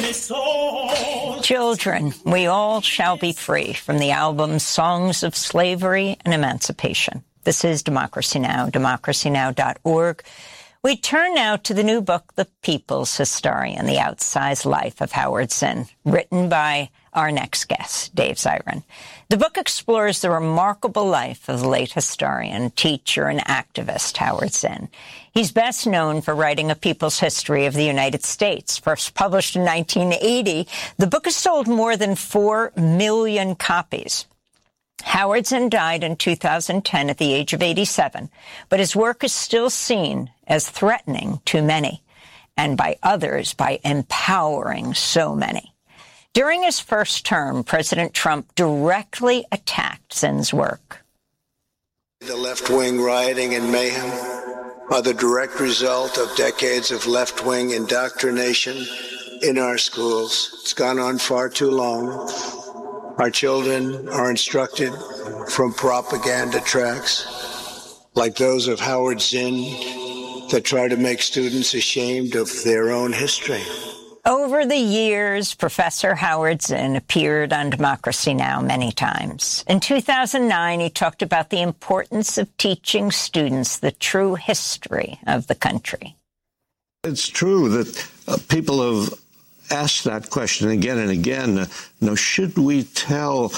Children, we all shall be free, from the album Songs of Slavery and Emancipation. This is Democracy Now!, democracynow.org. We turn now to the new book, The People's Historian, The Outsized Life of Howard Zinn, written by our next guest, Dave Zirin. The book explores the remarkable life of the late historian, teacher, and activist Howard Zinn. He's best known for writing A People's History of the United States. First published in 1980, the book has sold more than 4 million copies. Howard Zinn died in 2010 at the age of 87, but his work is still seen as threatening to many, and by others by empowering so many. During his first term, President Trump directly attacked Zinn's work. The left-wing rioting and mayhem are the direct result of decades of left-wing indoctrination in our schools. It's gone on far too long. Our children are instructed from propaganda tracks like those of Howard Zinn that try to make students ashamed of their own history. Over the years, Professor Howard Zinn appeared on Democracy Now! Many times. In 2009, he talked about the importance of teaching students the true history of the country. It's true that people have asked that question again and again. Should we tell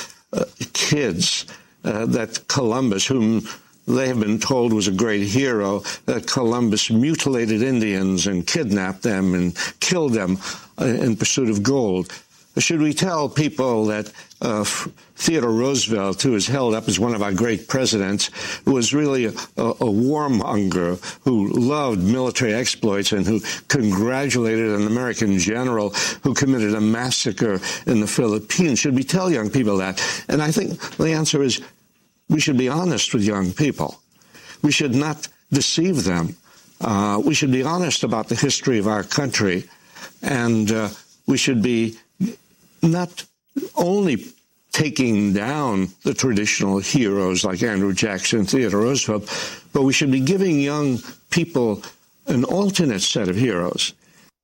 kids that Columbus, whom they have been told was a great hero, that Columbus mutilated Indians and kidnapped them and killed them in pursuit of gold? Should we tell people that Theodore Roosevelt, who is held up as one of our great presidents, was really a warmonger who loved military exploits and who congratulated an American general who committed a massacre in the Philippines? Should we tell young people that? And I think the answer is we should be honest with young people. We should not deceive them. We should be honest about the history of our country, and we should be not only taking down the traditional heroes like Andrew Jackson, Theodore Roosevelt, but we should be giving young people an alternate set of heroes.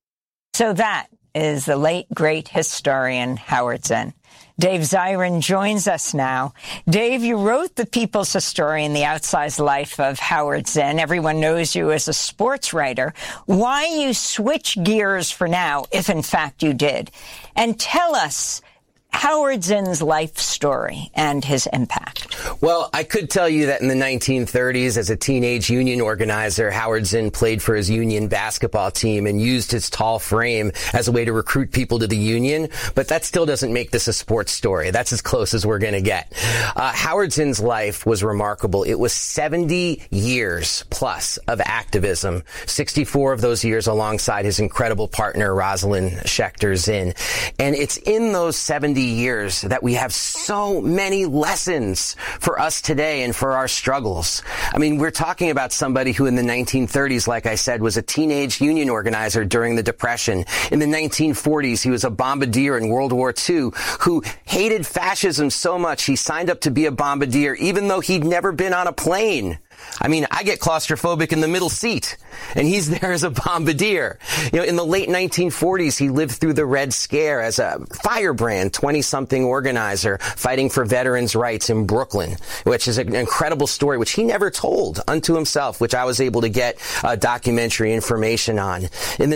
So that is the late, great historian Howard Zinn. Dave Zirin joins us now. Dave, you wrote The People's Historian, The Outsized Life of Howard Zinn. Everyone knows you as a sports writer. Why you switch gears for now, if in fact you did? And tell us Howard Zinn's life story and his impact. Well, I could tell you that in the 1930s, as a teenage union organizer, Howard Zinn played for his union basketball team and used his tall frame as a way to recruit people to the union. But that still doesn't make this a sports story. That's as close as we're going to get. Howard Zinn's life was remarkable. It was 70 years plus of activism, 64 of those years alongside his incredible partner, Rosalind Schechter Zinn. And it's in those 70 years that we have so many lessons for us today and for our struggles. I mean, we're talking about somebody who in the 1930s, like I said, was a teenage union organizer during the Depression. In the 1940s, he was a bombardier in World War II who hated fascism so much he signed up to be a bombardier even though he'd never been on a plane. I mean, I get claustrophobic in the middle seat, and he's there as a bombardier. In the late 1940s, he lived through the Red Scare as a firebrand, 20-something organizer fighting for veterans' rights in Brooklyn, which is an incredible story, which he never told unto himself, which I was able to get documentary information on. In the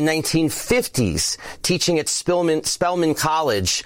1950s, teaching at Spelman College,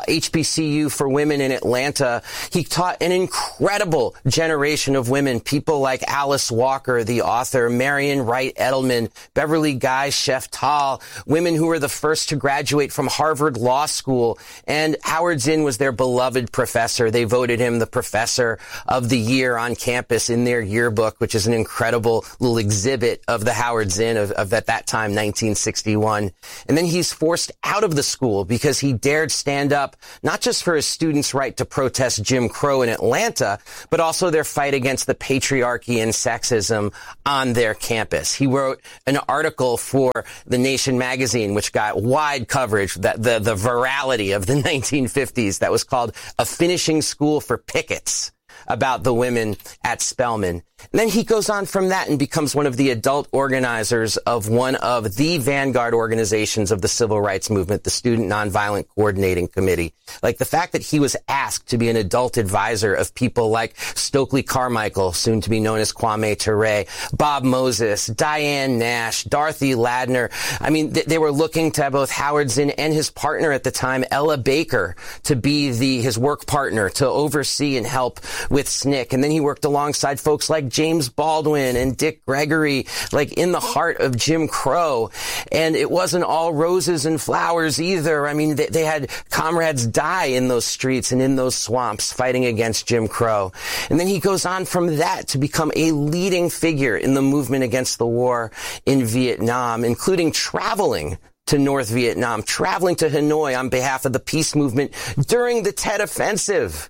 HBCU for women in Atlanta, he taught an incredible generation of women, people like Alice Walker, the author, Marion Wright Edelman, Beverly Guy Sheftall, women who were the first to graduate from Harvard Law School. And Howard Zinn was their beloved professor. They voted him the Professor of the Year on campus in their yearbook, which is an incredible little exhibit of the Howard Zinn of at that time, 1961. And then he's forced out of the school because he dared stand up, not just for his students' right to protest Jim Crow in Atlanta, but also their fight against the patriarchy and sexism on their campus. He wrote an article for The Nation magazine, which got wide coverage, that the virality of the 1950s, that was called A Finishing School for Pickets, about the women at Spelman. And then he goes on from that and becomes one of the adult organizers of one of the vanguard organizations of the civil rights movement, the Student Nonviolent Coordinating Committee. Like the fact that he was asked to be an adult advisor of people like Stokely Carmichael, soon to be known as Kwame Ture, Bob Moses, Diane Nash, Dorothy Ladner. I mean, they were looking to both Howard Zinn and his partner at the time, Ella Baker, to be his work partner, to oversee and help with SNCC. And then he worked alongside folks like James Baldwin and Dick Gregory, like in the heart of Jim Crow. And it wasn't all roses and flowers either. I mean, they had comrades die in those streets and in those swamps fighting against Jim Crow. And then he goes on from that to become a leading figure in the movement against the war in Vietnam, including traveling to North Vietnam, traveling to Hanoi on behalf of the peace movement during the Tet Offensive.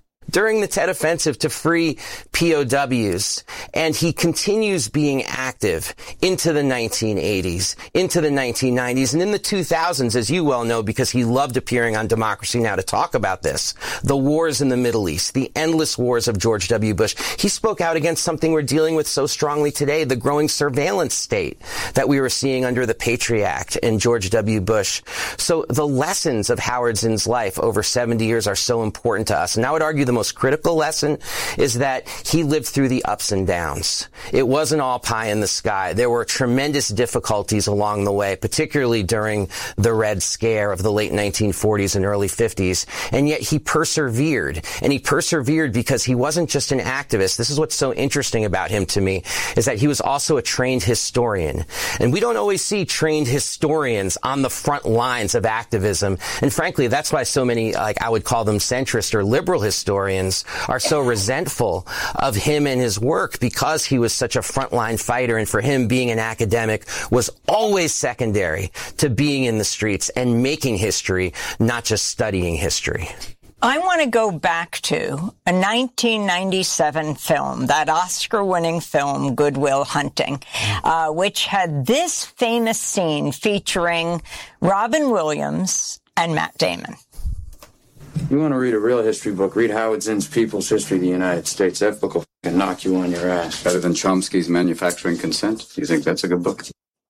To free POWs. And he continues being active into the 1980s, into the 1990s, and in the 2000s, as you well know, because he loved appearing on Democracy Now! To talk about this, the wars in the Middle East, the endless wars of George W. Bush. He spoke out against something we're dealing with so strongly today, the growing surveillance state that we were seeing under the Patriot Act and George W. Bush. So the lessons of Howard Zinn's life over 70 years are so important to us. And I would argue the most critical lesson is that he lived through the ups and downs. It wasn't all pie in the sky. There were tremendous difficulties along the way, particularly during the Red Scare of the late 1940s and early 50s. And yet he persevered. And he persevered because he wasn't just an activist. This is what's so interesting about him to me, is that he was also a trained historian. And we don't always see trained historians on the front lines of activism. And frankly, that's why so many, like I would call them centrist or liberal historians, are so resentful of him and his work, because he was such a frontline fighter, and for him being an academic was always secondary to being in the streets and making history, not just studying history. I want to go back to a 1997 film, that Oscar-winning film, Good Will Hunting, which had this famous scene featuring Robin Williams and Matt Damon. You want to read a real history book, read Howard Zinn's People's History of the United States. That book will f***ing knock you on your ass. Better than Chomsky's Manufacturing Consent? Do you think that's a good book?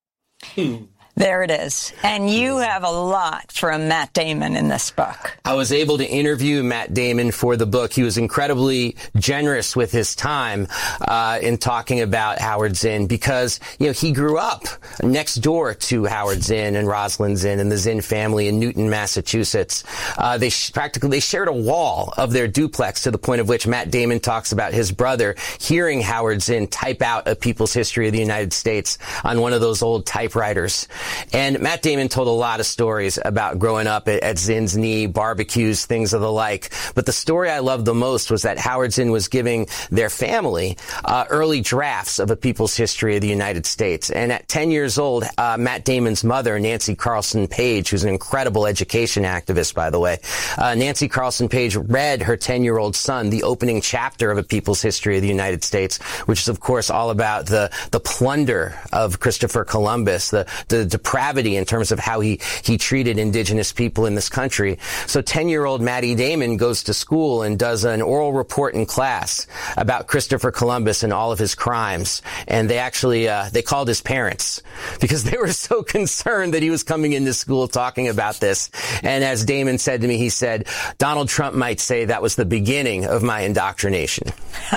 There it is. And you have a lot from Matt Damon in this book. I was able to interview Matt Damon for the book. He was incredibly generous with his time in talking about Howard Zinn, because, you know, he grew up next door to Howard Zinn and Rosalind Zinn and the Zinn family in Newton, Massachusetts. They shared a wall of their duplex, to the point of which Matt Damon talks about his brother hearing Howard Zinn type out a People's History of the United States on one of those old typewriters. And Matt Damon told a lot of stories about growing up at Zinn's knee, barbecues, things of the like. But the story I loved the most was that Howard Zinn was giving their family early drafts of a People's History of the United States. And at 10 years old, Matt Damon's mother, Nancy Carlson Page, who's an incredible education activist, by the way, Nancy Carlson Page read her 10-year-old son the opening chapter of a People's History of the United States, which is, of course, all about the plunder of Christopher Columbus, the depravity in terms of how he treated indigenous people in this country. So 10-year-old Matty Damon goes to school and does an oral report in class about Christopher Columbus and all of his crimes. And they actually, they called his parents because they were so concerned that he was coming into school talking about this. And as Damon said to me, he said, Donald Trump might say that was the beginning of my indoctrination.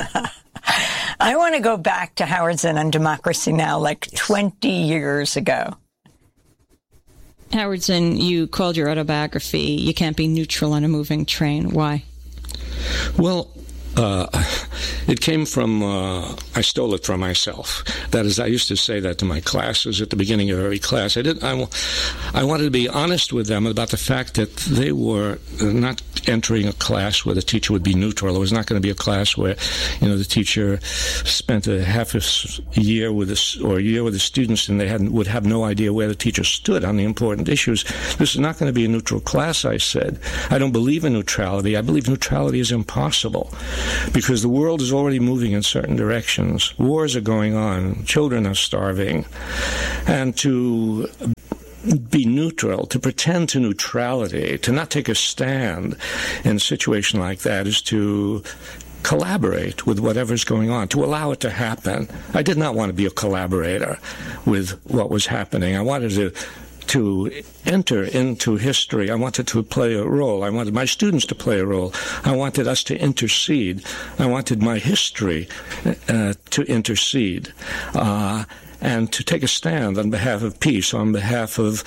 I want to go back to Howard Zinn on Democracy Now! Like 20 years ago. Howard Zinn, you called your autobiography, You Can't Be Neutral on a Moving Train. Why? Well, it came from, I stole it from myself. That is, I used to say that to my classes at the beginning of every class. I wanted to be honest with them about the fact that they were not entering a class where the teacher would be neutral. It was not going to be a class where, the teacher spent a half a year with us or a year with the students and they would have no idea where the teacher stood on the important issues. This is not going to be a neutral class, I said. I don't believe in neutrality. I believe neutrality is impossible because the world is already moving in certain directions. Wars are going on. Children are starving. And to be neutral, to pretend to neutrality, to not take a stand in a situation like that is to collaborate with whatever's going on, to allow it to happen. I did not want to be a collaborator with what was happening. I wanted to enter into history. I wanted to play a role. I wanted my students to play a role. I wanted us to intercede. I wanted my history to intercede and to take a stand on behalf of peace, on behalf of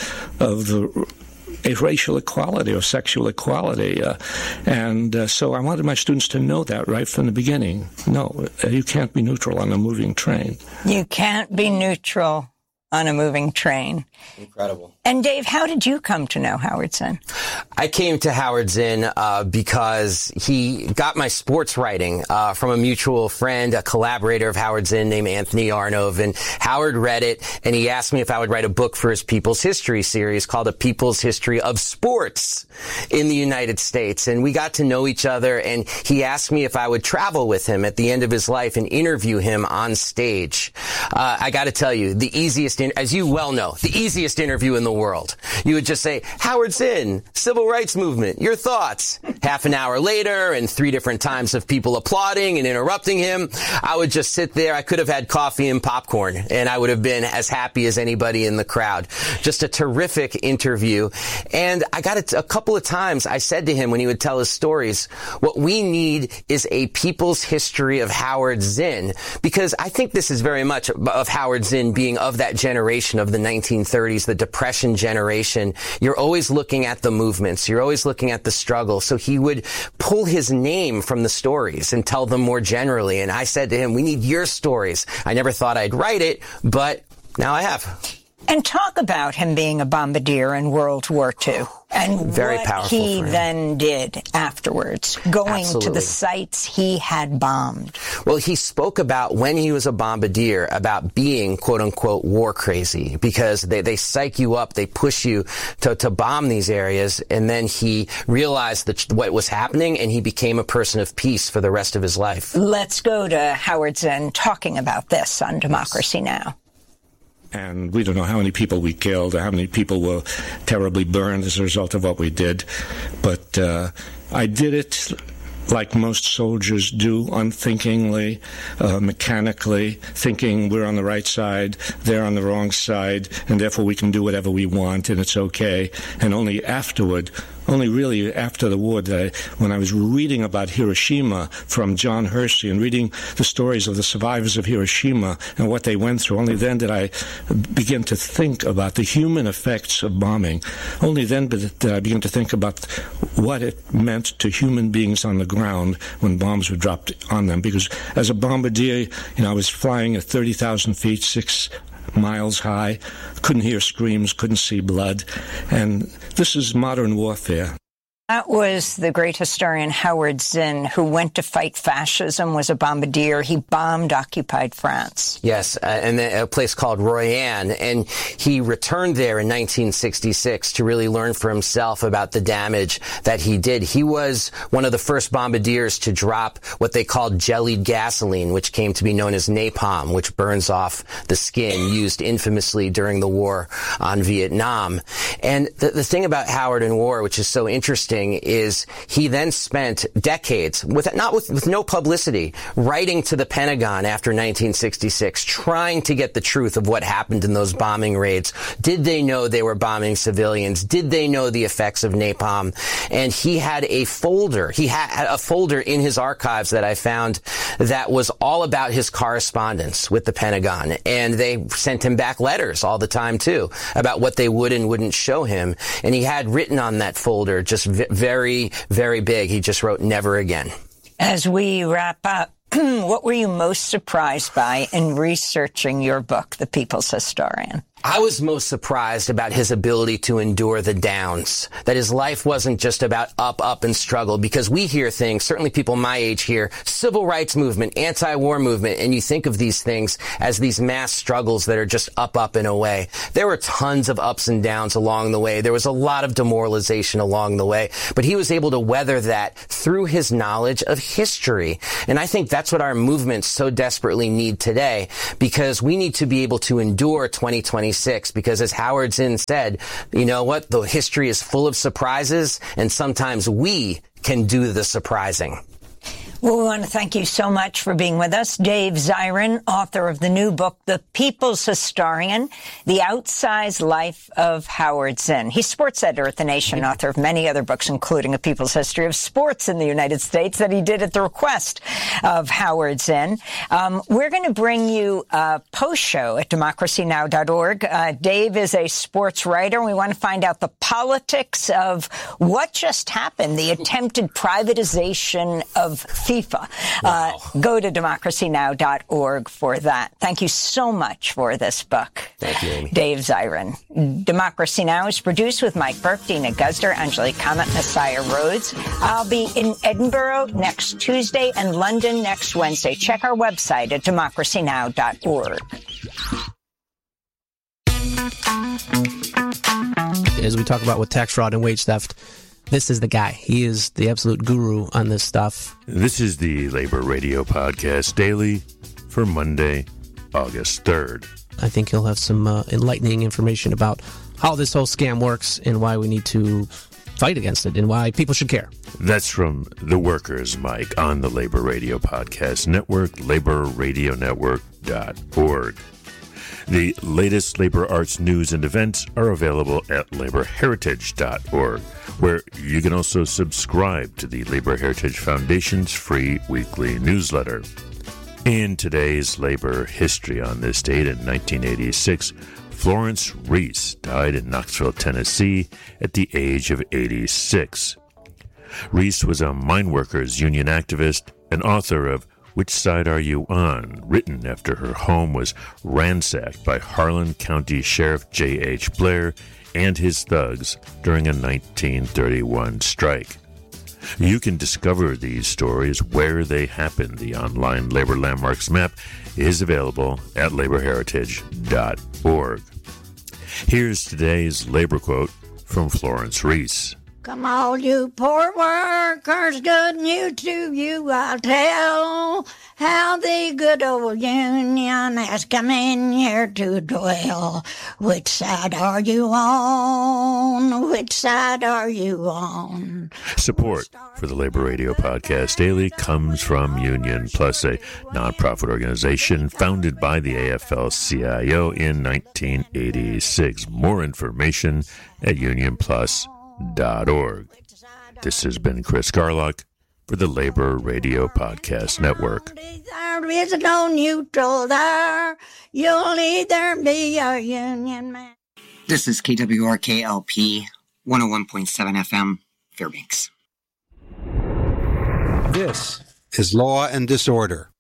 racial equality or sexual equality. So I wanted my students to know that right from the beginning. No, you can't be neutral on a moving train. You can't be neutral on a moving train. Incredible. And Dave, how did you come to know Howard Zinn? I came to Howard Zinn because he got my sports writing from a mutual friend, a collaborator of Howard Zinn named Anthony Arnove. And Howard read it, and he asked me if I would write a book for his People's History series called A People's History of Sports in the United States. And we got to know each other, and he asked me if I would travel with him at the end of his life and interview him on stage. I got to tell you, the easiest, as you well know, the easiest interview in the world. You would just say, Howard Zinn, Civil Rights Movement, your thoughts. Half an hour later, and 3 different times of people applauding and interrupting him, I would just sit there. I could have had coffee and popcorn, and I would have been as happy as anybody in the crowd. Just a terrific interview. And I got it a couple of times. I said to him when he would tell his stories, what we need is a people's history of Howard Zinn, because I think this is very much of Howard Zinn being of that generation of the 1930s, the Depression generation. You're always looking at the movements. You're always looking at the struggle. So he would pull his name from the stories and tell them more generally. And I said to him, we need your stories. I never thought I'd write it, but now I have. And talk about him being a bombardier in World War II and very what powerful he then did afterwards, going to the sites he had bombed. Well, he spoke about when he was a bombardier about being, quote unquote, war crazy, because they psych you up, they push you to bomb these areas. And then he realized what was happening, and he became a person of peace for the rest of his life. Let's go to Howard Zinn talking about this on Democracy Now! And we don't know how many people we killed or how many people were terribly burned as a result of what we did. But I did it like most soldiers do, unthinkingly, mechanically, thinking we're on the right side, they're on the wrong side, and therefore we can do whatever we want and it's okay. And only afterward, only really after the war, when I was reading about Hiroshima from John Hersey and reading the stories of the survivors of Hiroshima and what they went through, only then did I begin to think about the human effects of bombing. Only then did I begin to think about what it meant to human beings on the ground when bombs were dropped on them. Because as a bombardier, I was flying at 30,000 feet, 6 miles high, couldn't hear screams, couldn't see blood. And this is modern warfare. That was the great historian Howard Zinn, who went to fight fascism, was a bombardier. He bombed occupied France. Yes, and a place called Royan. And he returned there in 1966 to really learn for himself about the damage that he did. He was one of the first bombardiers to drop what they called jellied gasoline, which came to be known as napalm, which burns off the skin, used infamously during the war on Vietnam. And the thing about Howard in war, which is so interesting, is he then spent decades with no publicity, writing to the Pentagon after 1966, trying to get the truth of what happened in those bombing raids. Did they know they were bombing civilians? Did they know the effects of napalm? And he had a folder. He had a folder in his archives that I found that was all about his correspondence with the Pentagon. And they sent him back letters all the time, too, about what they would and wouldn't show him. And he had written on that folder, just very, very big, he just wrote, "Never again." As we wrap up, what were you most surprised by in researching your book, The People's Historian? I was most surprised about his ability to endure the downs, that his life wasn't just about up, and struggle, because we hear things, certainly people my age hear, civil rights movement, anti-war movement, and you think of these things as these mass struggles that are just up and away. There were tons of ups and downs along the way. There was a lot of demoralization along the way, but he was able to weather that through his knowledge of history. And I think that's what our movements so desperately need today, because we need to be able to endure 2026, because as Howard Zinn said, you know what? The history is full of surprises, and sometimes we can do the surprising. Well, we want to thank you so much for being with us. Dave Zirin, author of the new book, The People's Historian, The Outsized Life of Howard Zinn. He's sports editor at The Nation, author of many other books, including A People's History of Sports in the United States, that he did at the request of Howard Zinn. We're going to bring you a post-show at democracynow.org. Dave is a sports writer, and we want to find out the politics of what just happened, the attempted privatization of FIFA. Wow. Go to democracynow.org for that. Thank you so much for this book. Thank you, Amy. Dave Zirin. Democracy Now! Is produced with Mike Burke, Dina Guzder, Angelique Kamet, Messiah Rhodes. I'll be in Edinburgh next Tuesday and London next Wednesday. Check our website at democracynow.org. As we talk about with tax fraud and wage theft, this is the guy. He is the absolute guru on this stuff. This is the Labor Radio Podcast Daily for Monday, August 3rd. I think he'll have some enlightening information about how this whole scam works and why we need to fight against it and why people should care. That's from The Workers' Mic on the Labor Radio Podcast Network, laborradionetwork.org. The latest labor arts news and events are available at laborheritage.org, where you can also subscribe to the Labor Heritage Foundation's free weekly newsletter. In today's labor history on this date in 1986, Florence Reese died in Knoxville, Tennessee at the age of 86. Reese was a mine workers union activist and author of Which Side Are You On?, written after her home was ransacked by Harlan County Sheriff J.H. Blair and his thugs during a 1931 strike. You can discover these stories where they happened. The online Labor Landmarks map is available at laborheritage.org. Here's today's labor quote from Florence Reese. Come all you poor workers, good news to you I'll tell, how the good old union has come in here to dwell. Which side are you on? Which side are you on? Support for the Labor Radio Podcast Daily comes from Union Plus, a nonprofit organization founded by the AFL-CIO in 1986. More information at unionplus.org. This has been Chris Garlock for the Labor Radio Podcast Network. There is no neutral there. You'll either be a union man. This is KWRK-LP 101.7 FM, Fairbanks. This is Law and Disorder.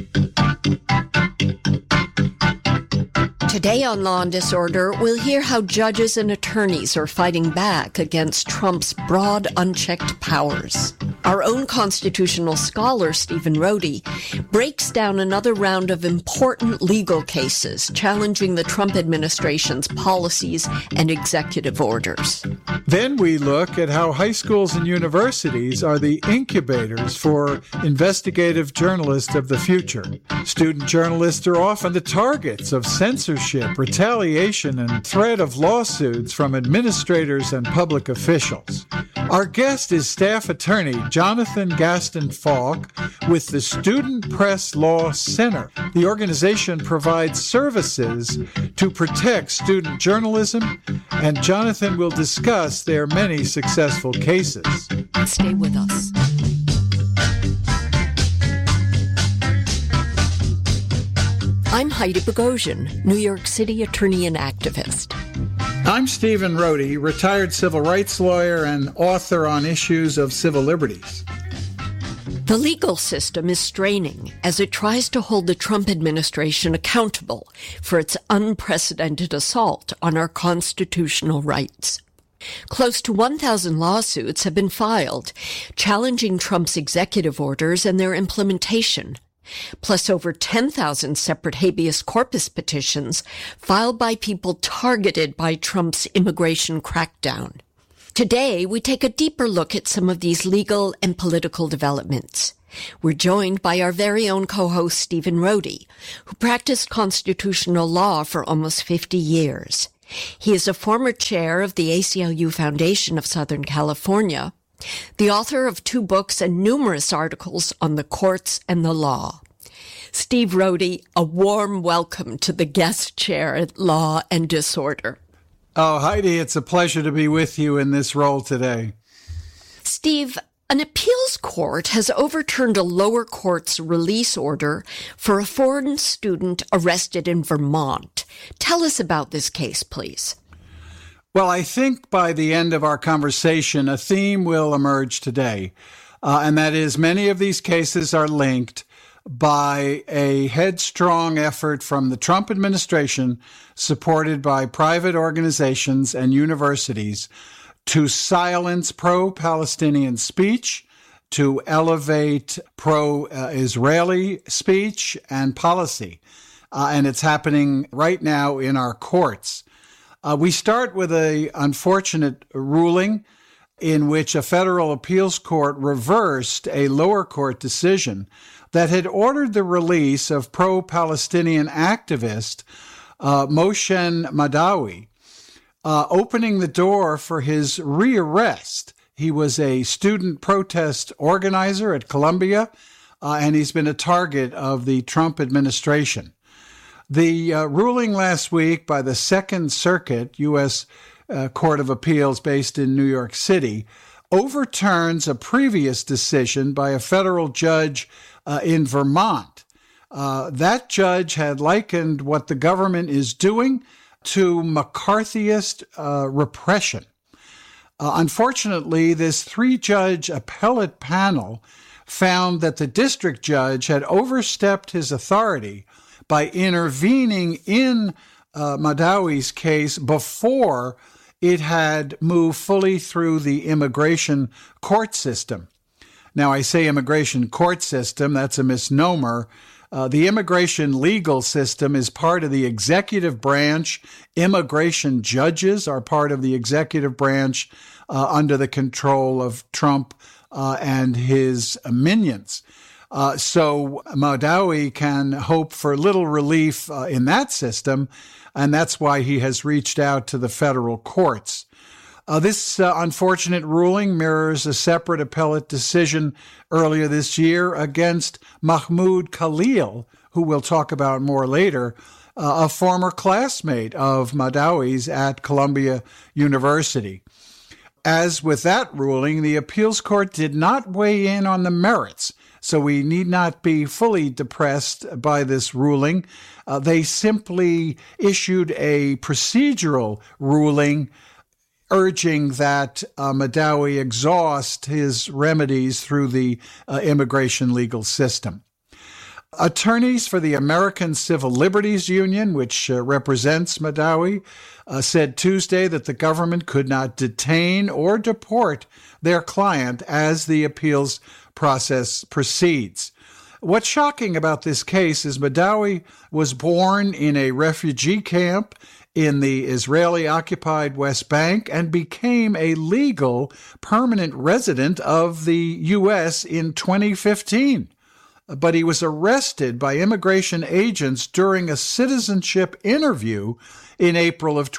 Today on Law and Disorder, we'll hear how judges and attorneys are fighting back against Trump's broad, unchecked powers. Our own constitutional scholar, Stephen Rohde, breaks down another round of important legal cases challenging the Trump administration's policies and executive orders. Then we look at how high schools and universities are the incubators for investigative journalists of the future. Student journalists are often the targets of censorship, retaliation, and threat of lawsuits from administrators and public officials. Our guest is staff attorney Jonathan Gaston Falk with the Student Press Law Center. The organization provides services to protect student journalism, and Jonathan will discuss their many successful cases. Stay with us. I'm Heidi Bogosian, New York City attorney and activist. I'm Stephen Rohde, retired civil rights lawyer and author on issues of civil liberties. The legal system is straining as it tries to hold the Trump administration accountable for its unprecedented assault on our constitutional rights. Close to 1,000 lawsuits have been filed challenging Trump's executive orders and their implementation, plus over 10,000 separate habeas corpus petitions filed by people targeted by Trump's immigration crackdown. Today, we take a deeper look at some of these legal and political developments. We're joined by our very own co-host Stephen Rohde, who practiced constitutional law for almost 50 years. He is a former chair of the ACLU Foundation of Southern California, the author of 2 books and numerous articles on the courts and the law. Steve Rohde, a warm welcome to the guest chair at Law and Disorder. Oh, Heidi, it's a pleasure to be with you in this role today. Steve, an appeals court has overturned a lower court's release order for a foreign student arrested in Vermont. Tell us about this case, please. Well, I think by the end of our conversation, a theme will emerge today, and that is many of these cases are linked by a headstrong effort from the Trump administration, supported by private organizations and universities, to silence pro-Palestinian speech, to elevate pro-Israeli speech and policy. And it's happening right now in our courts. We start with an unfortunate ruling in which a federal appeals court reversed a lower court decision that had ordered the release of pro-Palestinian activist Mohsen Madawi, opening the door for his rearrest. He was a student protest organizer at Columbia, and he's been a target of the Trump administration. The ruling last week by the Second Circuit, U.S. Court of Appeals based in New York City, overturns a previous decision by a federal judge in Vermont. That judge had likened what the government is doing to McCarthyist repression. Unfortunately, this 3-judge appellate panel found that the district judge had overstepped his authority by intervening in Madawi's case before it had moved fully through the immigration court system. Now, I say immigration court system, that's a misnomer. The immigration legal system is part of the executive branch. Immigration judges are part of the executive branch under the control of Trump and his minions. So Madawi can hope for little relief in that system, and that's why he has reached out to the federal courts. This unfortunate ruling mirrors a separate appellate decision earlier this year against Mahmoud Khalil, who we'll talk about more later, a former classmate of Madawi's at Columbia University. As with that ruling, the appeals court did not weigh in on the merits, so we need not be fully depressed by this ruling. They simply issued a procedural ruling urging that Madawi exhaust his remedies through the immigration legal system. Attorneys for the American Civil Liberties Union, which represents Madawi, said Tuesday that the government could not detain or deport their client as the appeals process proceeds. What's shocking about this case is Madawi was born in a refugee camp in the Israeli-occupied West Bank and became a legal permanent resident of the U.S. in 2015. But he was arrested by immigration agents during a citizenship interview in April of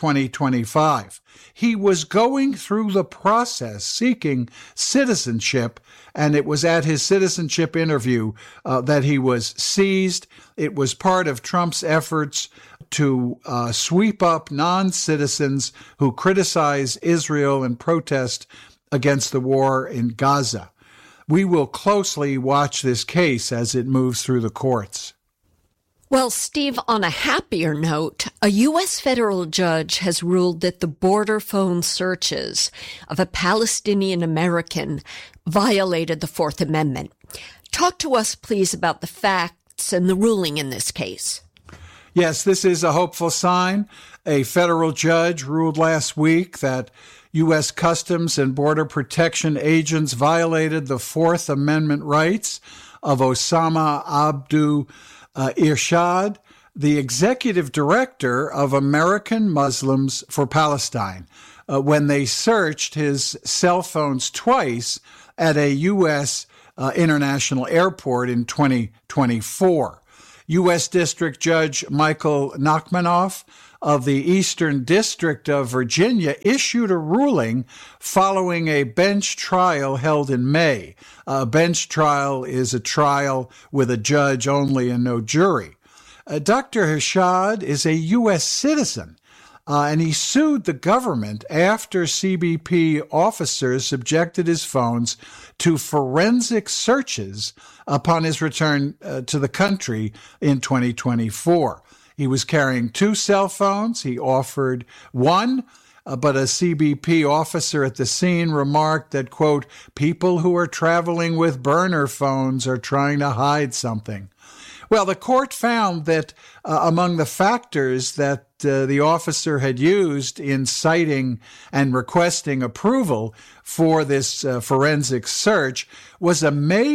2025. He was going through the process seeking citizenship, and it was at his citizenship interview that he was seized. It was part of Trump's efforts to sweep up non-citizens who criticize Israel and protest against the war in Gaza. We will closely watch this case as it moves through the courts. Well, Steve, on a happier note, a U.S. federal judge has ruled that the border phone searches of a Palestinian American violated the Fourth Amendment. Talk to us, please, about the facts and the ruling in this case. Yes, this is a hopeful sign. A federal judge ruled last week that U.S. Customs and Border Protection agents violated the Fourth Amendment rights of Osama Abdu Irshad, the executive director of American Muslims for Palestine, when they searched his cell phones twice at a U.S. international airport in 2024. U.S. District Judge Michael Nachmanoff of the Eastern District of Virginia issued a ruling following a bench trial held in May. A bench trial is a trial with a judge only and no jury. Dr. Hershad is a U.S. citizen, and he sued the government after CBP officers subjected his phones to forensic searches upon his return to the country in 2024. He was carrying 2 cell phones. He offered one, but a CBP officer at the scene remarked that, quote, people who are traveling with burner phones are trying to hide something. Well, the court found that among the factors that the officer had used in citing and requesting approval for this forensic search was a May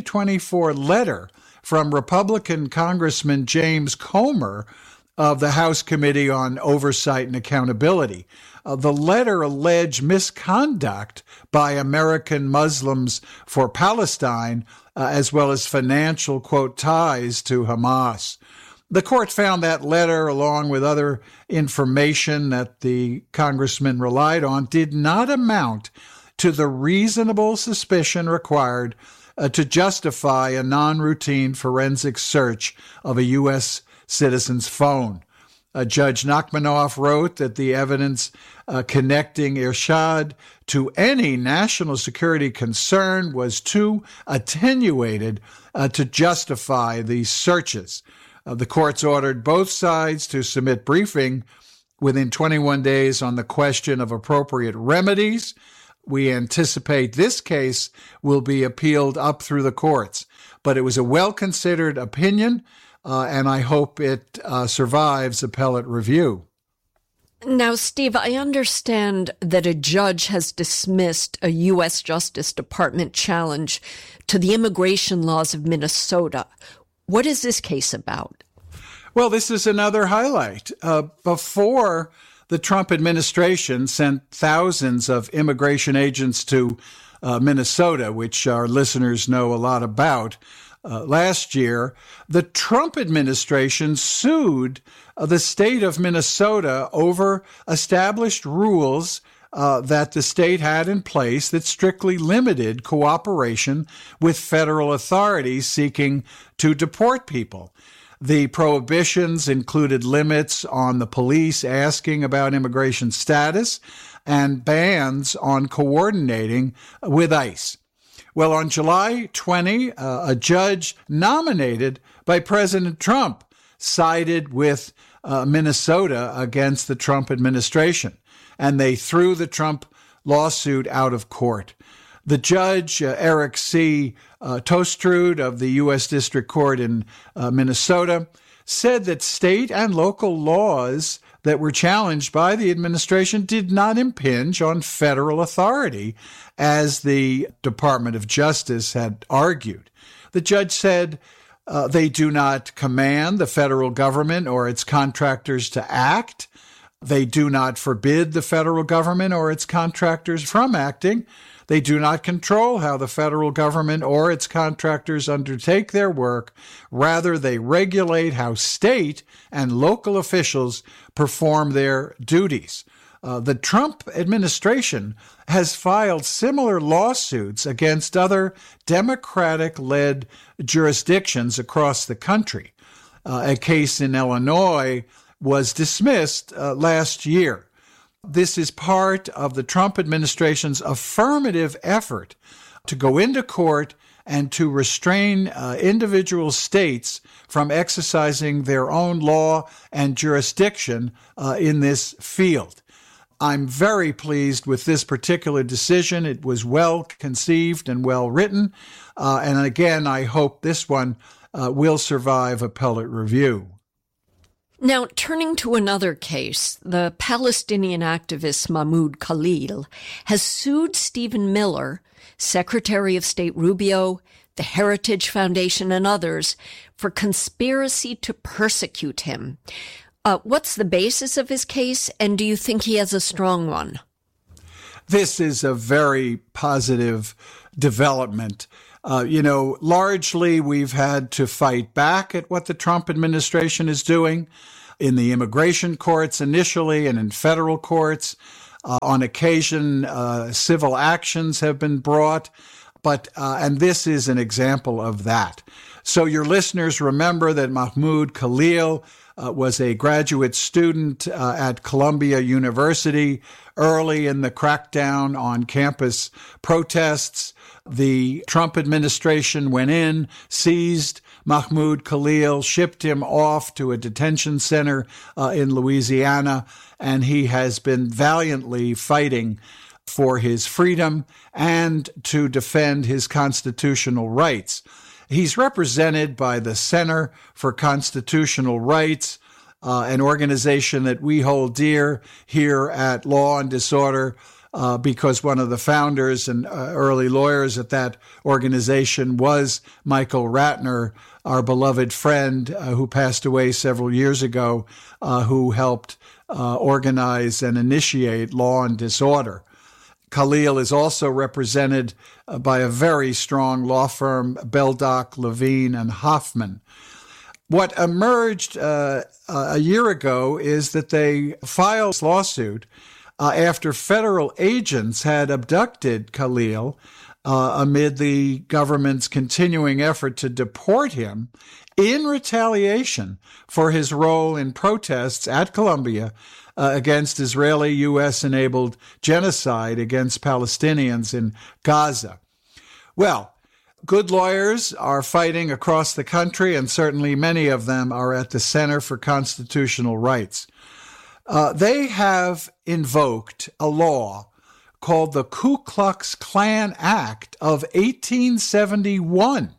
2024 letter from Republican Congressman James Comer of the House Committee on Oversight and Accountability. The letter alleged misconduct by American Muslims for Palestine, as well as financial, quote, ties to Hamas. The court found that letter, along with other information that the congressman relied on, did not amount to the reasonable suspicion required to justify a non-routine forensic search of a U.S. citizen's phone. Judge Nachmanoff wrote that the evidence connecting Hershad to any national security concern was too attenuated to justify these searches. The courts ordered both sides to submit briefing within 21 days on the question of appropriate remedies. We anticipate this case will be appealed up through the courts, but it was a well-considered opinion, and I hope it survives appellate review. Now, Steve, I understand that a judge has dismissed a U.S. Justice Department challenge to the immigration laws of Minnesota. What is this case about? Well, this is another highlight. Before the Trump administration sent thousands of immigration agents to Minnesota, which our listeners know a lot about, last year, the Trump administration sued the state of Minnesota over established rules that the state had in place that strictly limited cooperation with federal authorities seeking to deport people. The prohibitions included limits on the police asking about immigration status and bans on coordinating with ICE. Well, on July 20, a judge nominated by President Trump sided with Minnesota against the Trump administration, and they threw the Trump lawsuit out of court. The judge, Eric C. Tostrud of the U.S. District Court in Minnesota, said that state and local laws that were challenged by the administration did not impinge on federal authority, as the Department of Justice had argued. The judge said they do not command the federal government or its contractors to act. They do not forbid the federal government or its contractors from acting. They do not control how the federal government or its contractors undertake their work. Rather, they regulate how state and local officials perform their duties. The Trump administration has filed similar lawsuits against other Democratic-led jurisdictions across the country. A case in Illinois was dismissed last year. This is part of the Trump administration's affirmative effort to go into court and to restrain individual states from exercising their own law and jurisdiction in this field. I'm very pleased with this particular decision. It was well conceived and well written. And again, I hope this one will survive appellate review. Now, turning to another case, the Palestinian activist Mahmoud Khalil has sued Stephen Miller, Secretary of State Rubio, the Heritage Foundation, and others for conspiracy to persecute him. What's the basis of his case, and do you think he has a strong one? This is a very positive development. Largely we've had to fight back at what the Trump administration is doing. in the immigration courts initially and in federal courts. On occasion, civil actions have been brought, and this is an example of that. So your listeners remember that Mahmoud Khalil was a graduate student at Columbia University early in the crackdown on campus protests. The Trump administration went in, seized Mahmoud Khalil, shipped him off to a detention center in Louisiana, and he has been valiantly fighting for his freedom and to defend his constitutional rights. He's represented by the Center for Constitutional Rights, an organization that we hold dear here at Law and Disorder, because one of the founders and early lawyers at that organization was Michael Ratner, our beloved friend who passed away several years ago, who helped organize and initiate Law and Disorder. Khalil is also represented by a very strong law firm, Beldock, Levine, and Hoffman. What emerged a year ago is that they filed this lawsuit after federal agents had abducted Khalil amid the government's continuing effort to deport him in retaliation for his role in protests at Columbia against Israeli U.S.-enabled genocide against Palestinians in Gaza. Well, good lawyers are fighting across the country, and certainly many of them are at the Center for Constitutional Rights. They have invoked a law called the Ku Klux Klan Act of 1871.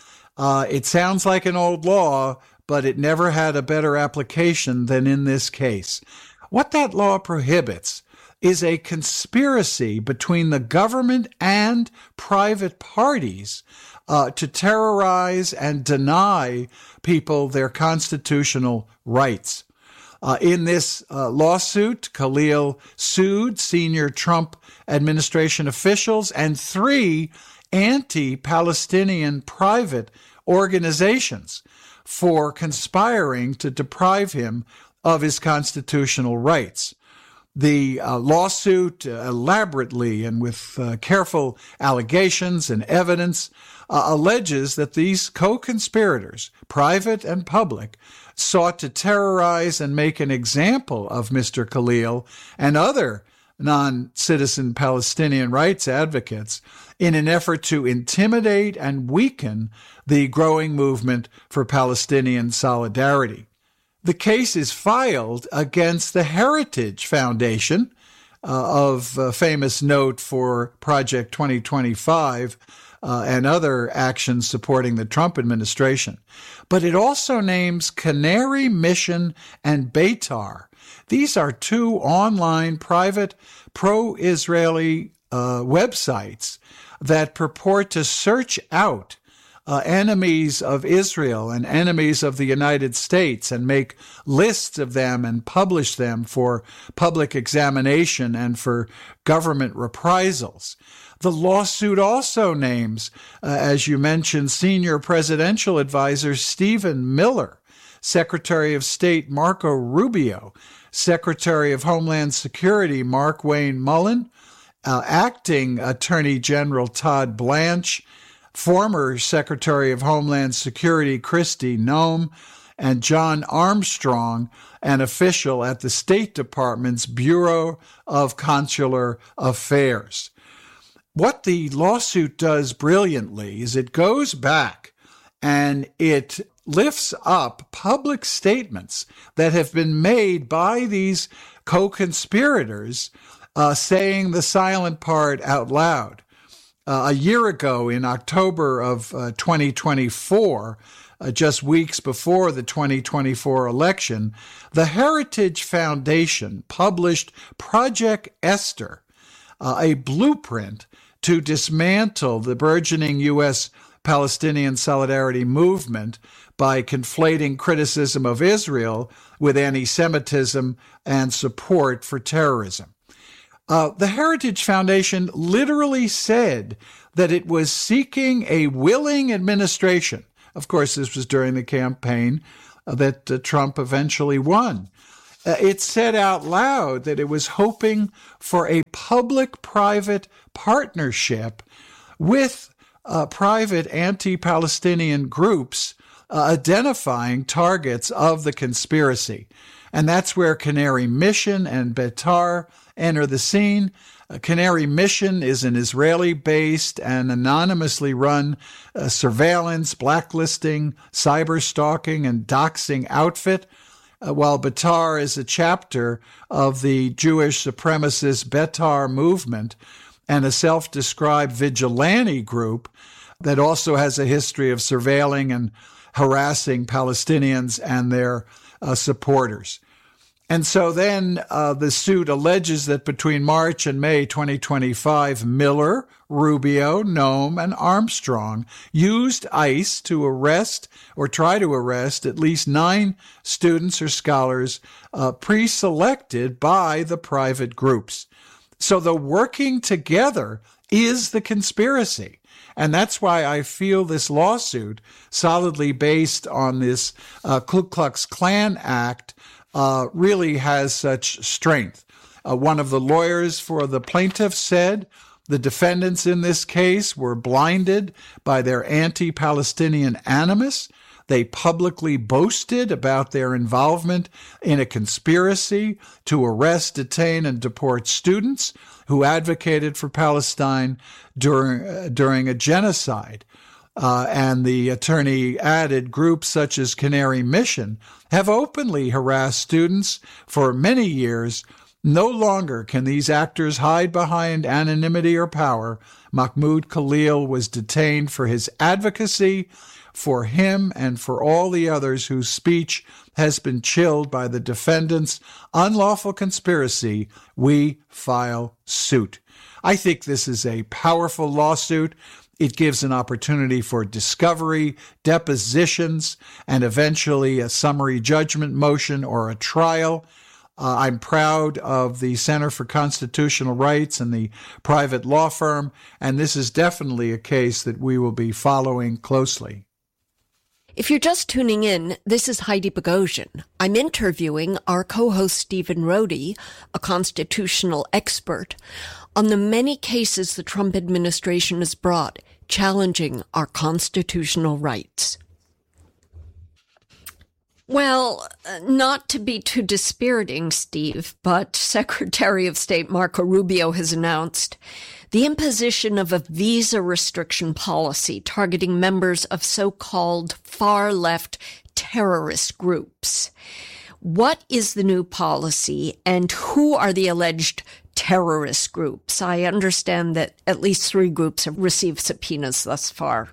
It sounds like an old law, but it never had a better application than in this case. What that law prohibits is a conspiracy between the government and private parties to terrorize and deny people their constitutional rights. In this lawsuit, Khalil sued senior Trump administration officials and 3 anti-Palestinian private organizations for conspiring to deprive him of his constitutional rights. The lawsuit elaborately and with careful allegations and evidence alleges that these co-conspirators, private and public, sought to terrorize and make an example of Mr. Khalil and other non-citizen Palestinian rights advocates in an effort to intimidate and weaken the growing movement for Palestinian solidarity. The case is filed against the Heritage Foundation, of famous note for Project 2025 and other actions supporting the Trump administration. But it also names Canary Mission and Beitar. These are 2 online private pro-Israeli websites that purport to search out enemies of Israel and enemies of the United States and make lists of them and publish them for public examination and for government reprisals. The lawsuit also names, as you mentioned, senior presidential advisor Stephen Miller, Secretary of State Marco Rubio, Secretary of Homeland Security Mark Wayne Mullen, Acting Attorney General Todd Blanche, former Secretary of Homeland Security Kristi Noem, and John Armstrong, an official at the State Department's Bureau of Consular Affairs. What the lawsuit does brilliantly is it goes back and it lifts up public statements that have been made by these co-conspirators, saying the silent part out loud. A year ago, in October of 2024, just weeks before the 2024 election, the Heritage Foundation published Project Esther, a blueprint to dismantle the burgeoning U.S. Palestinian solidarity movement by conflating criticism of Israel with anti-Semitism and support for terrorism. The Heritage Foundation literally said that it was seeking a willing administration. Of course, this was during the campaign that Trump eventually won. It said out loud that it was hoping for a public-private partnership with private anti-Palestinian groups identifying targets of the conspiracy. And that's where Canary Mission and Betar enter the scene. Canary Mission is an Israeli-based and anonymously run surveillance, blacklisting, cyber-stalking, and doxing outfit, while Betar is a chapter of the Jewish supremacist Betar movement and a self-described vigilante group that also has a history of surveilling and harassing Palestinians and their supporters. And so then the suit alleges that between March and May 2025, Miller, Rubio, Noem, and Armstrong used ICE to arrest or try to arrest at least 9 students or scholars pre-selected by the private groups. So the working together is the conspiracy. And that's why I feel this lawsuit, solidly based on this Ku Klux Klan Act, really has such strength. One of the lawyers for the plaintiff said the defendants in this case were blinded by their anti-Palestinian animus. They publicly boasted about their involvement in a conspiracy to arrest, detain, and deport students who advocated for Palestine during a genocide. And the attorney added, groups such as Canary Mission have openly harassed students for many years. No longer can these actors hide behind anonymity or power. Mahmoud Khalil was detained for his advocacy, for him and for all the others whose speech has been chilled by the defendant's unlawful conspiracy. We file suit. I think this is a powerful lawsuit. It gives an opportunity for discovery, depositions, and eventually a summary judgment motion or a trial. I'm proud of the Center for Constitutional Rights and the private law firm, and this is definitely a case that we will be following closely. If you're just tuning in, this is Heidi Bogosian. I'm interviewing our co-host Stephen Rohde, a constitutional expert, on the many cases the Trump administration has brought challenging our constitutional rights. Well, not to be too dispiriting, Steve, but Secretary of State Marco Rubio has announced the imposition of a visa restriction policy targeting members of so-called far-left terrorist groups. What is the new policy, and who are the alleged terrorist groups? I understand that at least 3 groups have received subpoenas thus far.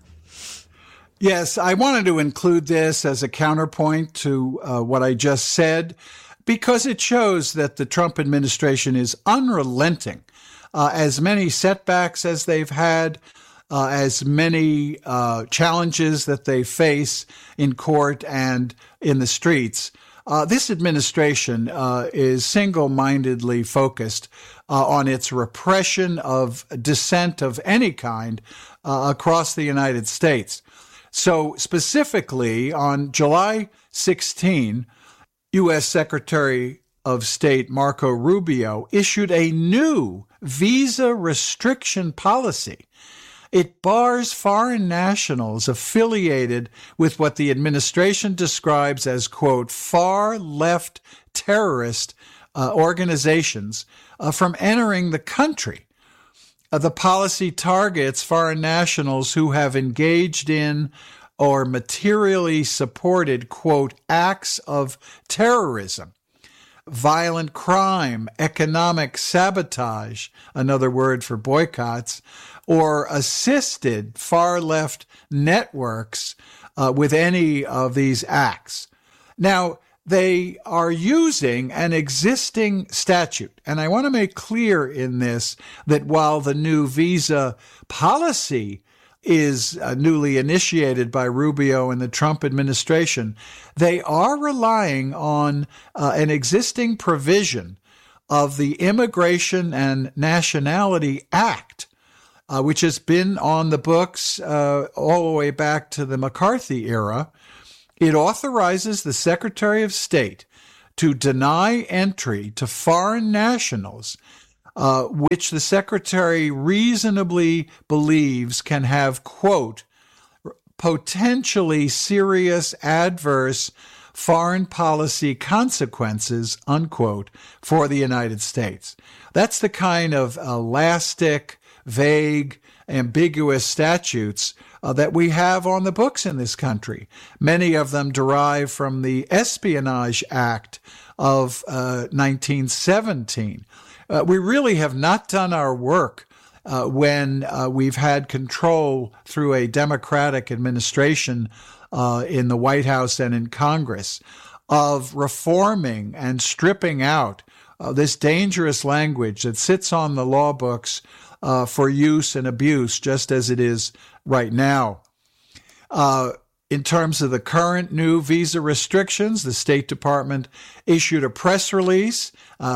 Yes, I wanted to include this as a counterpoint to what I just said, because it shows that the Trump administration is unrelenting. As many setbacks as they've had, as many challenges that they face in court and in the streets, this administration is single-mindedly focused on its repression of dissent of any kind across the United States. So specifically, on July 16, U.S. Secretary of State Marco Rubio issued a new visa restriction policy. It bars foreign nationals affiliated with what the administration describes as, quote, far-left terrorist organizations from entering the country. The policy targets foreign nationals who have engaged in or materially supported, quote, acts of terrorism, violent crime, economic sabotage, another word for boycotts, or assisted far-left networks with any of these acts. Now, they are using an existing statute. And I want to make clear in this that while the new visa policy is newly initiated by Rubio and the Trump administration, they are relying on an existing provision of the Immigration and Nationality Act, which has been on the books all the way back to the McCarthy era. It authorizes the Secretary of State to deny entry to foreign nationals which the Secretary reasonably believes can have, quote, potentially serious adverse foreign policy consequences, unquote, for the United States. That's the kind of elastic, vague, ambiguous statutes that we have on the books in this country. Many of them derive from the Espionage Act of 1917. We really have not done our work when we've had control through a Democratic administration in the White House and in Congress of reforming and stripping out this dangerous language that sits on the law books for use and abuse, just as it is right now. In terms of the current new visa restrictions, the State Department issued a press release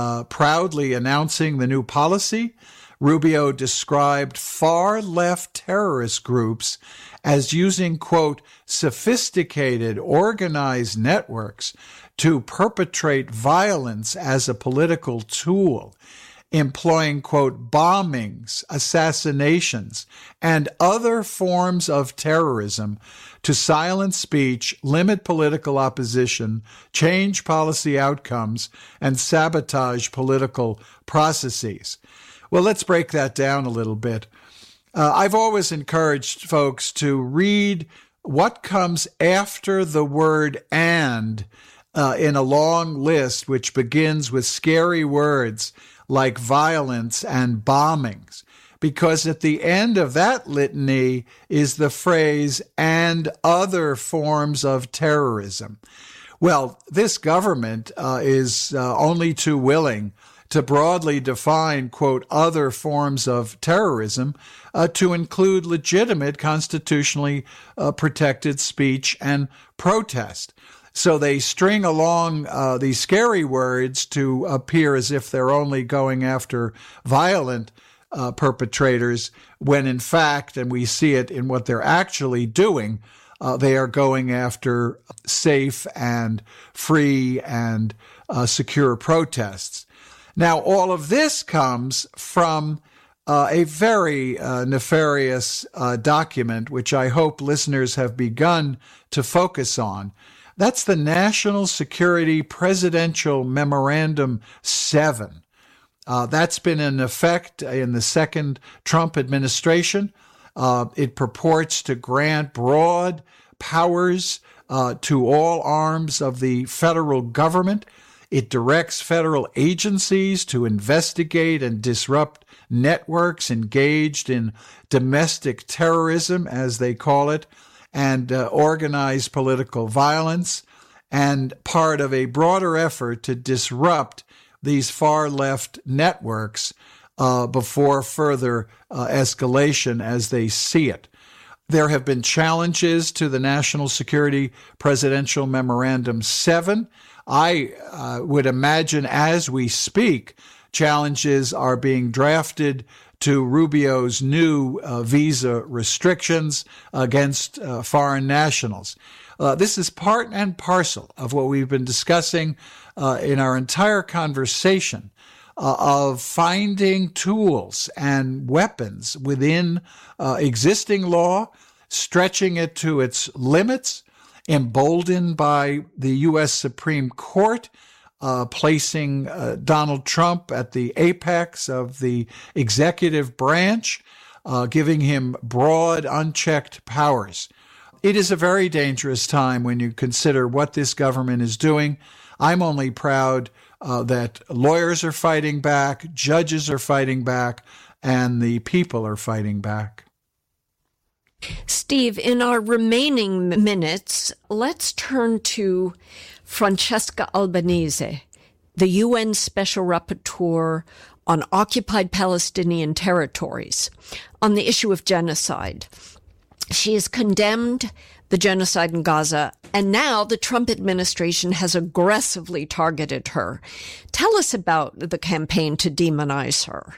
proudly announcing the new policy. Rubio described far-left terrorist groups as using, quote, sophisticated, organized networks to perpetrate violence as a political tool, employing, quote, bombings, assassinations, and other forms of terrorism to silence speech, limit political opposition, change policy outcomes, and sabotage political processes. Well, let's break that down a little bit. I've always encouraged folks to read what comes after the word "and" in a long list which begins with scary words like violence and bombings, because at the end of that litany is the phrase "and other forms of terrorism." Well, this government is only too willing to broadly define, quote, other forms of terrorism to include legitimate constitutionally protected speech and protest. So they string along these scary words to appear as if they're only going after violent perpetrators, when in fact, and we see it in what they're actually doing, they are going after safe and free and secure protests. Now, all of this comes from a very nefarious document, which I hope listeners have begun to focus on. That's the National Security Presidential Memorandum 7. That's been in effect in the second Trump administration. It purports to grant broad powers to all arms of the federal government. It directs federal agencies to investigate and disrupt networks engaged in domestic terrorism, as they call it, and organized political violence, and part of a broader effort to disrupt these far-left networks before further escalation as they see it. There have been challenges to the National Security Presidential Memorandum 7. I would imagine as we speak, challenges are being drafted to Rubio's new visa restrictions against foreign nationals. This is part and parcel of what we've been discussing in our entire conversation of finding tools and weapons within existing law, stretching it to its limits, emboldened by the U.S. Supreme Court, placing Donald Trump at the apex of the executive branch, giving him broad, unchecked powers. It is a very dangerous time when you consider what this government is doing. I'm only proud that lawyers are fighting back, judges are fighting back, and the people are fighting back. Steve, in our remaining minutes, let's turn to Francesca Albanese, the UN Special Rapporteur on occupied Palestinian territories, on the issue of genocide. She has condemned the genocide in Gaza, and now the Trump administration has aggressively targeted her. Tell us about the campaign to demonize her.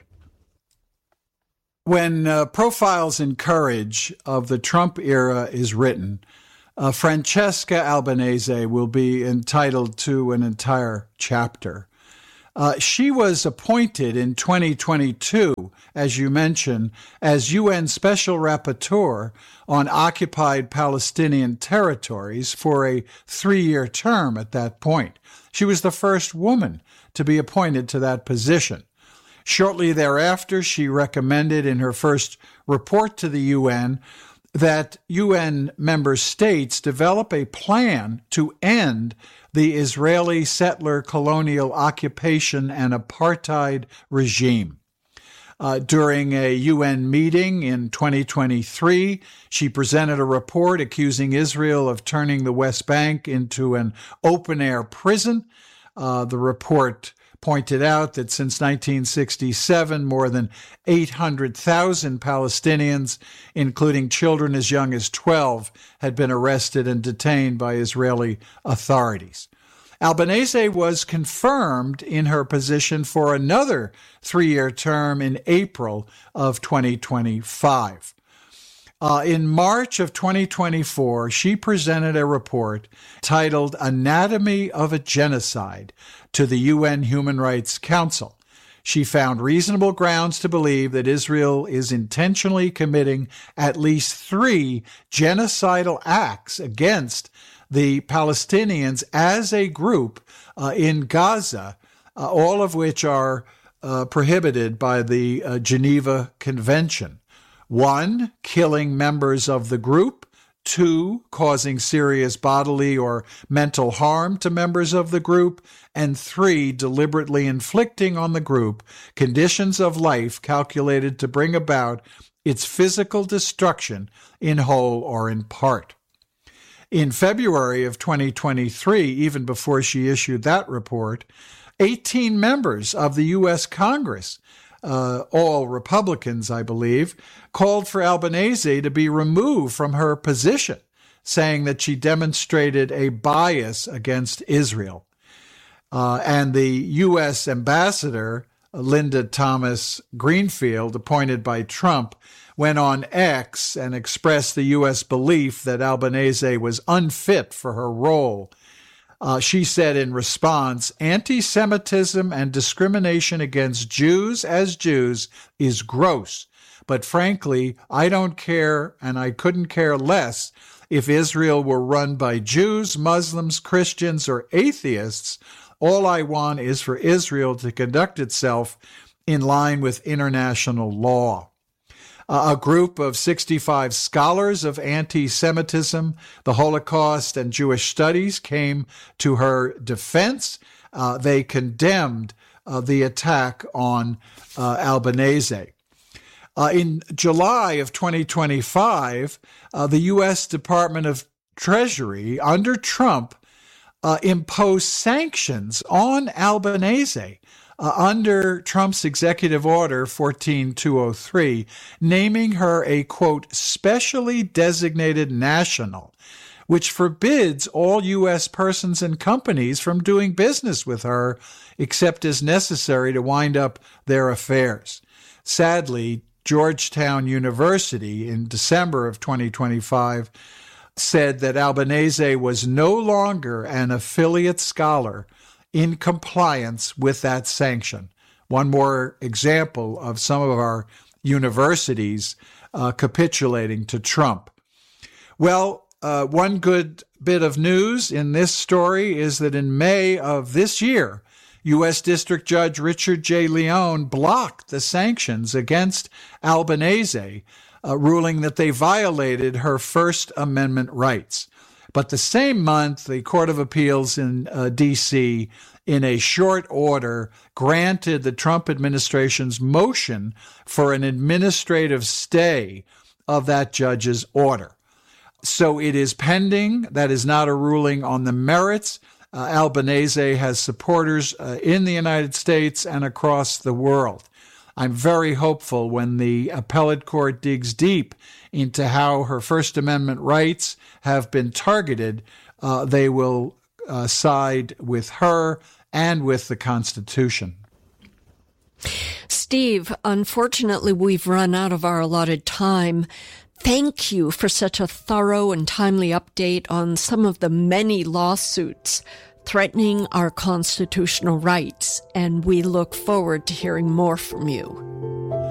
When Profiles in Courage of the Trump era is written, Francesca Albanese will be entitled to an entire chapter. She was appointed in 2022, as you mentioned, as UN Special Rapporteur on occupied Palestinian territories for a 3-year term at that point. She was the first woman to be appointed to that position. Shortly thereafter, she recommended in her first report to the UN that UN member states develop a plan to end the Israeli settler colonial occupation and apartheid regime. During a UN meeting in 2023, she presented a report accusing Israel of turning the West Bank into an open-air prison. The report pointed out that since 1967, more than 800,000 Palestinians, including children as young as 12, had been arrested and detained by Israeli authorities. Albanese was confirmed in her position for another 3-year term in April of 2025. In March of 2024, she presented a report titled Anatomy of a Genocide to the UN Human Rights Council. She found reasonable grounds to believe that Israel is intentionally committing at least 3 genocidal acts against the Palestinians as a group in Gaza, all of which are prohibited by the Geneva Convention. 1, killing members of the group. 2, causing serious bodily or mental harm to members of the group. And 3, deliberately inflicting on the group conditions of life calculated to bring about its physical destruction in whole or in part. In February of 2023, even before she issued that report, 18 members of the U.S. Congress, all Republicans, I believe, called for Albanese to be removed from her position, saying that she demonstrated a bias against Israel. And the U.S. ambassador, Linda Thomas Greenfield, appointed by Trump, went on X and expressed the U.S. belief that Albanese was unfit for her role. She said in response, anti-Semitism and discrimination against Jews as Jews is gross, but frankly, I don't care and I couldn't care less if Israel were run by Jews, Muslims, Christians, or atheists. All I want is for Israel to conduct itself in line with international law. A group of 65 scholars of anti-Semitism, the Holocaust, and Jewish studies came to her defense. They condemned the attack on Albanese. In July of 2025, the U.S. Department of Treasury, under Trump, imposed sanctions on Albanese under Trump's executive order 14203, naming her a, quote, specially designated national, which forbids all U.S. persons and companies from doing business with her except as necessary to wind up their affairs. Sadly, Georgetown University in December of 2025 said that Albanese was no longer an affiliate scholar in compliance with that sanction. One more example of some of our universities capitulating to Trump. Well, one good bit of news in this story is that in May of this year, U.S. District Judge Richard J. Leone blocked the sanctions against Albanese, ruling that they violated her First Amendment rights. But the same month, the Court of Appeals in D.C., in a short order, granted the Trump administration's motion for an administrative stay of that judge's order. So it is pending. That is not a ruling on the merits. Albanese has supporters in the United States and across the world. I'm very hopeful when the appellate court digs deep into how her First Amendment rights have been targeted, they will side with her and with the Constitution. Steve, unfortunately, we've run out of our allotted time. Thank you for such a thorough and timely update on some of the many lawsuits threatening our constitutional rights, and we look forward to hearing more from you.